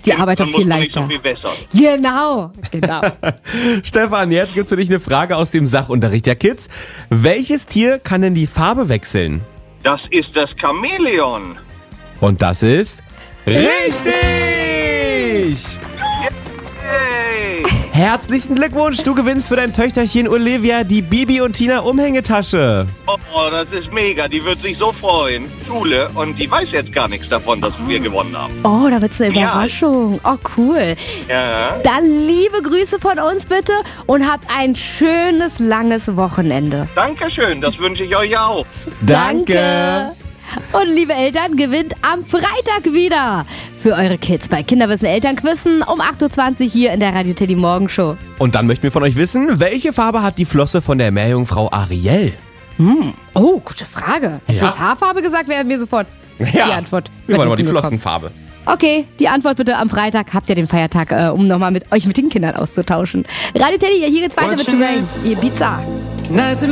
die Arbeit doch viel leichter. Nicht so viel besser. Genau. Stefan, jetzt gibt's für dich eine Frage aus dem Sachunterricht der Kids. Welches Tier kann denn die Farbe wechseln? Das ist das Chamäleon. Und das ist richtig! Hey. Herzlichen Glückwunsch, du gewinnst für dein Töchterchen Olivia die Bibi und Tina Umhängetasche. Oh, das ist mega. Die wird sich so freuen. Schule. Und die weiß jetzt gar nichts davon, dass wir gewonnen haben. Oh, da wird's eine Ja. Überraschung. Oh, cool. Ja. Dann liebe Grüße von uns bitte und habt ein schönes, langes Wochenende. Dankeschön. Das wünsche ich euch auch. Danke. Und liebe Eltern, gewinnt am Freitag wieder für eure Kids bei Kinderwissen Elternquissen um 8.20 Uhr hier in der Radio Teddy Morgenshow. Und dann möchten wir von euch wissen, welche Farbe hat die Flosse von der Meerjungfrau Ariel? Oh, gute Frage. Hättest du Ja. jetzt Haarfarbe gesagt, wäre mir sofort die Antwort. Wir wollen mal die gekommen. Flossenfarbe. Okay, die Antwort bitte am Freitag. Habt ihr den Feiertag, um nochmal mit euch mit den Kindern auszutauschen. Radio Teddy, hier geht's weiter mit The Rain. Ihr Ibiza.